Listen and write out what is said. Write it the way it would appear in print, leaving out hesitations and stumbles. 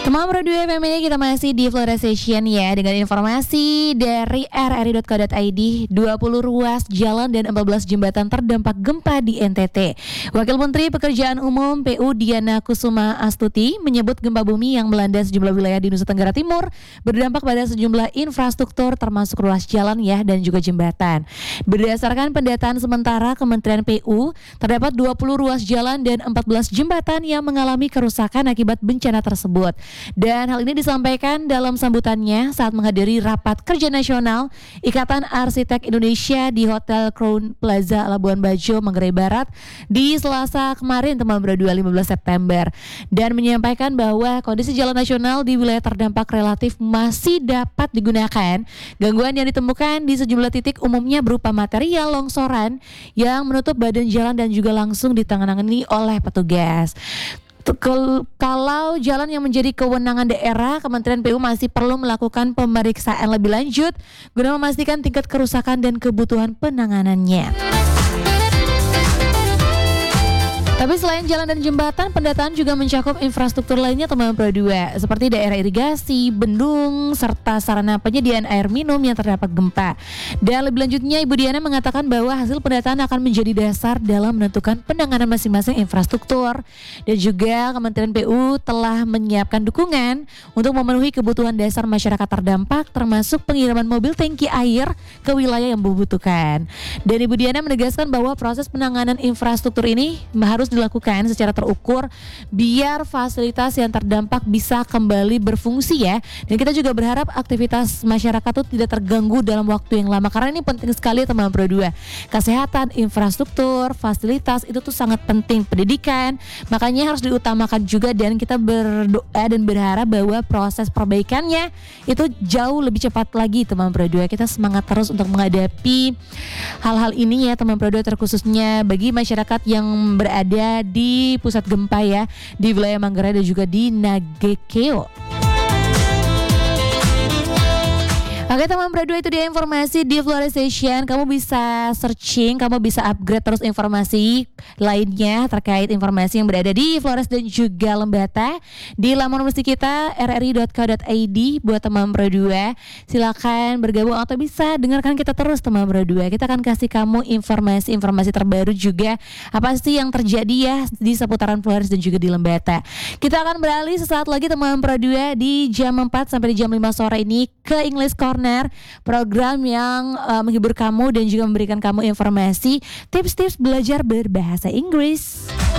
Teman Pro 2 FM ini kita masih di Flora Session ya, dengan informasi dari rri.co.id. 20 ruas jalan dan 14 jembatan terdampak gempa di NTT. Wakil Menteri Pekerjaan Umum PU Diana Kusuma Astuti menyebut gempa bumi yang melanda sejumlah wilayah di Nusa Tenggara Timur berdampak pada sejumlah infrastruktur termasuk ruas jalan ya dan juga jembatan. Berdasarkan pendataan sementara Kementerian PU, terdapat 20 ruas jalan dan 14 jembatan yang mengalami kerusakan akibat bencana tersebut. Dan hal ini disampaikan dalam sambutannya saat menghadiri Rapat Kerja Nasional Ikatan Arsitek Indonesia di Hotel Crown Plaza Labuan Bajo, Manggarai Barat di Selasa kemarin, teman Pro 2, 15 September. Dan menyampaikan bahwa kondisi jalan nasional di wilayah terdampak relatif masih dapat digunakan. Gangguan yang ditemukan di sejumlah titik umumnya berupa material longsoran yang menutup badan jalan dan juga langsung ditangani oleh petugas. Kalau jalan yang menjadi kewenangan daerah, Kementerian PU masih perlu melakukan pemeriksaan lebih lanjut guna memastikan tingkat kerusakan dan kebutuhan penanganannya. Tapi selain jalan dan jembatan, pendataan juga mencakup infrastruktur lainnya, teman Pro 2, seperti daerah irigasi, bendung, serta sarana penyediaan air minum yang terdapat gempa. Dan lebih lanjutnya, Ibu Diana mengatakan bahwa hasil pendataan akan menjadi dasar dalam menentukan penanganan masing-masing infrastruktur. Dan juga Kementerian PU telah menyiapkan dukungan untuk memenuhi kebutuhan dasar masyarakat terdampak, termasuk pengiriman mobil tangki air ke wilayah yang membutuhkan. Dan Ibu Diana menegaskan bahwa proses penanganan infrastruktur ini harus dilakukan secara terukur biar fasilitas yang terdampak bisa kembali berfungsi ya. Dan kita juga berharap aktivitas masyarakat itu tidak terganggu dalam waktu yang lama, karena ini penting sekali, teman Pro 2. Kesehatan, infrastruktur, fasilitas itu tuh sangat penting, pendidikan, makanya harus diutamakan juga. Dan kita berdoa dan berharap bahwa proses perbaikannya itu jauh lebih cepat lagi, teman Pro 2. Kita semangat terus untuk menghadapi hal-hal ini ya, teman Pro 2, terkhususnya bagi masyarakat yang berada di pusat gempa ya, di wilayah Manggarai dan juga di Nagekeo. Oke, teman Pro 2, itu dia informasi di Flora Session. Kamu bisa searching, kamu bisa upgrade terus informasi lainnya terkait informasi yang berada di Flores dan juga Lembata di laman musik kita rri.co.id. Buat teman Pro 2, silakan bergabung atau bisa dengarkan kita terus, teman Pro 2. Kita akan kasih kamu informasi-informasi terbaru juga, apa sih yang terjadi ya di seputaran Flores dan juga di Lembata. Kita akan beralih sesaat lagi, teman Pro 2, di jam 4 sampai di jam 5 sore ini ke English Corner, program yang menghibur kamu dan juga memberikan kamu informasi, tips-tips belajar berbahasa Inggris.